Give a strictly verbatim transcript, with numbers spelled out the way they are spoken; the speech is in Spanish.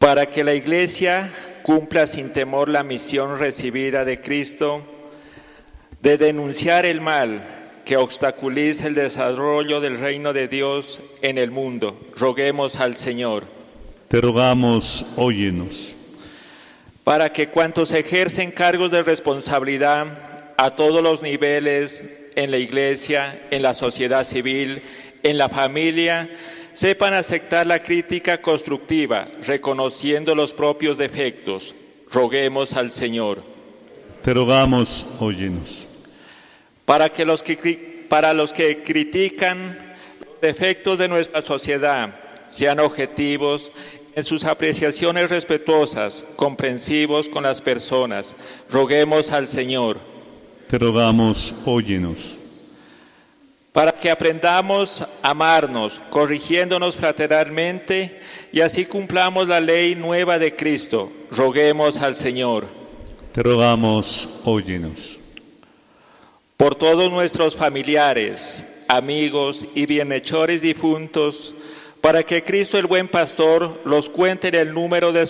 para que la Iglesia cumpla sin temor la misión recibida de Cristo de denunciar el mal que obstaculiza el desarrollo del reino de Dios en el mundo. Roguemos al Señor. Te rogamos, óyenos. Para que cuantos ejercen cargos de responsabilidad a todos los niveles en la Iglesia, en la sociedad civil, en la familia, sepan aceptar la crítica constructiva, reconociendo los propios defectos. Roguemos al Señor. Te rogamos, óyenos. Para que los que, para los que critican los defectos de nuestra sociedad sean objetivos en sus apreciaciones respetuosas, comprensivos con las personas. Roguemos al Señor. Te rogamos, óyenos. Para que aprendamos a amarnos, corrigiéndonos fraternalmente, y así cumplamos la ley nueva de Cristo. Roguemos al Señor. Te rogamos, óyenos. Por todos nuestros familiares, amigos y bienhechores difuntos, para que Cristo el buen pastor los cuente en el número de